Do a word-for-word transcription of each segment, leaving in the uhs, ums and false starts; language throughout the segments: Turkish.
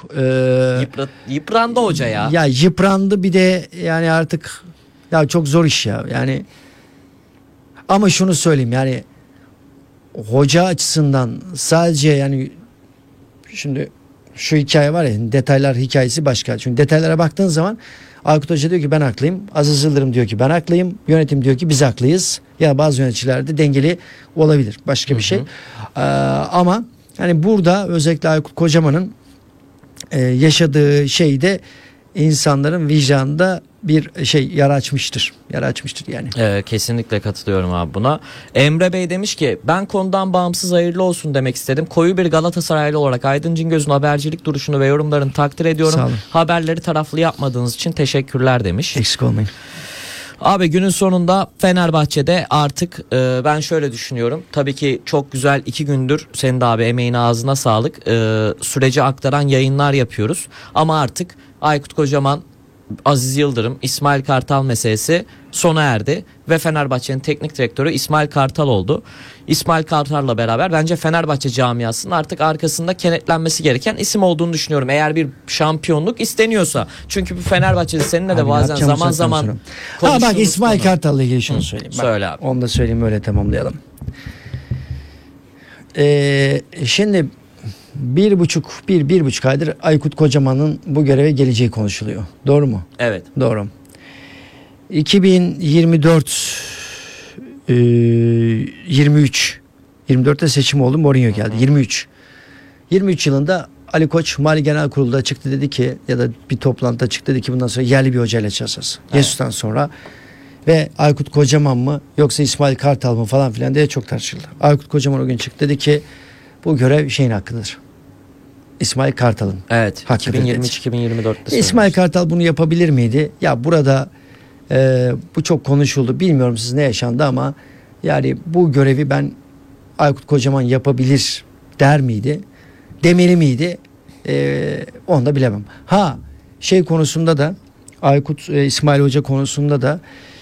e, Yıprat, yıprandı hoca ya. Ya yıprandı bir de yani artık ya çok zor iş ya. Yani ama şunu söyleyeyim yani hoca açısından sadece yani şimdi şu hikaye var ya, detaylar hikayesi başka. Çünkü detaylara baktığın zaman Aykut Hoca diyor ki ben haklıyım. Aziz Yıldırım diyor ki ben haklıyım. Yönetim diyor ki biz haklıyız. Ya bazı yöneticilerde dengeli olabilir. Başka bir hı hı. şey. Ee, ama hani burada özellikle Aykut Kocaman'ın e, yaşadığı şeyde insanların vicdanında bir şey yara açmıştır. Yara açmıştır yani. Ee, kesinlikle katılıyorum abi buna. Emre Bey demiş ki ben konudan bağımsız hayırlı olsun demek istedim. Koyu bir Galatasaraylı olarak Aydın Cingöz'ün habercilik duruşunu ve yorumlarını takdir ediyorum. Haberleri taraflı yapmadığınız için teşekkürler demiş. Eksik olmayın. Abi günün sonunda Fenerbahçe'de artık e, ben şöyle düşünüyorum. Tabii ki çok güzel iki gündür senin de abi emeğine ağzına sağlık. E, süreci aktaran yayınlar yapıyoruz. Ama artık Aykut Kocaman, Aziz Yıldırım, İsmail Kartal meselesi sona erdi ve Fenerbahçe'nin teknik direktörü İsmail Kartal oldu. İsmail Kartal'la beraber bence Fenerbahçe camiasının artık arkasında kenetlenmesi gereken isim olduğunu düşünüyorum. Eğer bir şampiyonluk isteniyorsa. Çünkü bu Fenerbahçe'de seninle de abi bazen zaman zaman ha bak İsmail Kartal'la ilgili şunu Hı, söyleyeyim. Bak, söyle abi. Onu da söyleyeyim öyle tamamlayalım. Ee, şimdi bir buçuk bir bir buçuk aydır Aykut Kocaman'ın bu göreve geleceği konuşuluyor. Doğru mu? Evet. Doğru. iki bin yirmi dört e, yirmi üç yirmi dörtte seçim oldu. Mourinho geldi. Hı hı. yirmi üç yirmi üç yılında Ali Koç Mali Genel Kurulu'da çıktı dedi ki ya da bir toplantıda çıktı dedi ki bundan sonra yerli bir hocayla çalışacağız. Evet. Jesus'tan sonra ve Aykut Kocaman mı yoksa İsmail Kartal mı falan filan diye çok tartışıldı. Aykut Kocaman o gün çıktı dedi ki bu görev şeyin hakkıdır. İsmail Kartal'ın. Evet. iki bin yirmi üç iki bin yirmi dörtte İsmail Kartal bunu yapabilir miydi? Ya burada e, bu çok konuşuldu. Bilmiyorum siz ne yaşandı ama yani bu görevi ben Aykut Kocaman yapabilir der miydi? Demeli miydi? E, onu da bilemem. Ha şey konusunda da Aykut e, İsmail Hoca konusunda da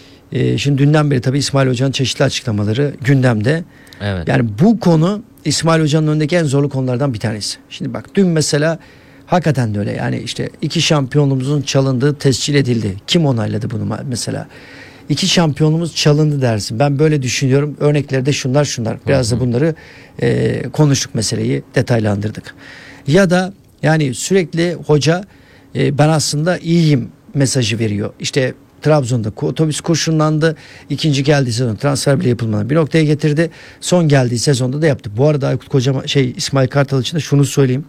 e, şimdi dünden beri tabii İsmail Hoca'nın çeşitli açıklamaları gündemde. Evet. Yani bu konu İsmail Hoca'nın önündeki en zorlu konulardan bir tanesi. Şimdi bak dün mesela hakikaten de öyle. Yani işte iki şampiyonluğumuzun çalındığı tescil edildi. Kim onayladı bunu mesela? İki şampiyonluğumuz çalındı dersin. Ben böyle düşünüyorum. Örnekleri de şunlar şunlar. Biraz hı hı. da bunları e, konuştuk, meseleyi detaylandırdık. Ya da yani sürekli hoca e, ben aslında iyiyim mesajı veriyor. İşte Trabzon'da otobüs kurşunlandı. İkinci geldiği sezon transfer bile yapılmadan bir noktaya getirdi. Son geldiği sezonda da yaptı. Bu arada Aykut Kocaman şey İsmail Kartal için de şunu söyleyeyim.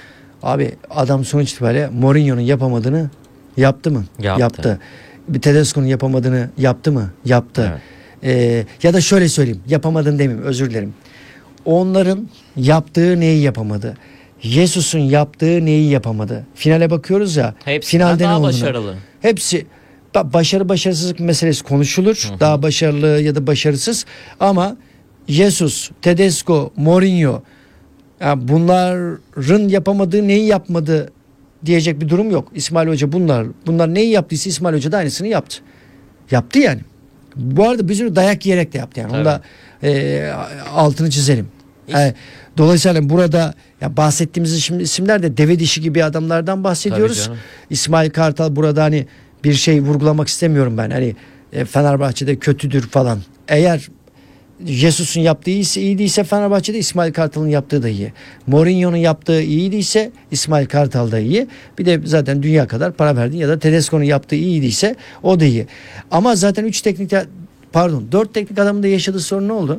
Abi adam sonuç itibariyle Mourinho'nun yapamadığını yaptı mı? Yaptı. Yaptı. Bir Tedesco'nun yapamadığını yaptı mı? Yaptı. Evet. Ee, ya da şöyle söyleyeyim. Yapamadığını demeyeyim, özür dilerim. Onların yaptığı neyi yapamadı? Jesus'un yaptığı neyi yapamadı? Finale bakıyoruz ya. Hepsi finalde daha ne başarılı. Hepsi başarı başarısızlık meselesi konuşulur. Hı hı. Daha başarılı ya da başarısız ama Jesus, Tedesco, Mourinho yani bunların yapamadığı neyi yapmadı diyecek bir durum yok. İsmail Hoca bunlar bunlar neyi yaptıysa İsmail Hoca da aynısını yaptı. Yaptı yani. Bu arada bir sürü dayak yiyerek de yaptı yani. Tabii. Onu da e, altını çizelim. Yani, dolayısıyla burada ya bahsettiğimiz şimdi isimler de deve dişi gibi adamlardan bahsediyoruz. İsmail Kartal burada hani bir şey vurgulamak istemiyorum ben. Hani e, Fenerbahçe'de kötüdür falan. Eğer Jesus'un yaptığı iyiyse, iyiyse Fenerbahçe'de İsmail Kartal'ın yaptığı da iyi. Mourinho'nun yaptığı iyiyse İsmail Kartal da iyi. Bir de zaten dünya kadar para verdin ya da Tedesco'nun yaptığı iyiyse o da iyi. Ama zaten üç teknik pardon dört teknik adamın da yaşadığı sorun ne oldu?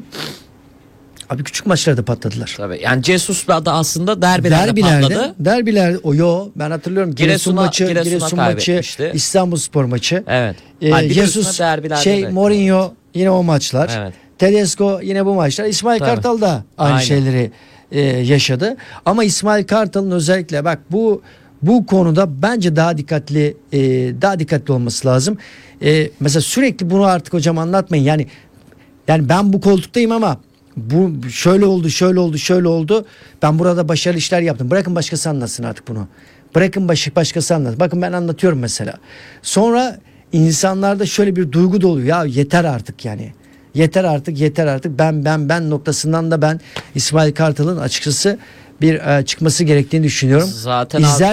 Abi küçük maçlarda patladılar. Tabii. Yani Jesus'la da aslında derbilerde, derbilerde patladı. Derbilerde o yo ben hatırlıyorum. Giresun maçı, Giresun maçı, İstanbulspor maçı. Evet. Ee, Hayır, Jesus şey Mourinho yine o maçlar. Evet. Tedesco yine bu maçlar. İsmail Tabii. Kartal da aynı Aynen. şeyleri e, yaşadı. Ama İsmail Kartal'ın özellikle bak bu bu konuda bence daha dikkatli e, daha dikkatli olması lazım. E, mesela sürekli bunu artık hocam anlatmayın. Yani yani ben bu koltuktayım ama bu şöyle oldu, şöyle oldu, şöyle oldu. Ben burada başarılı işler yaptım. Bırakın başkası anlatsın artık bunu. Bırakın baş, başkası anlatsın. Bakın ben anlatıyorum mesela. Sonra insanlarda şöyle bir duygu da oluyor. Ya yeter artık yani. Yeter artık, yeter artık. Ben ben ben noktasından da ben İsmail Kartal'ın açıkçası bir e, çıkması gerektiğini düşünüyorum. Zaten İzler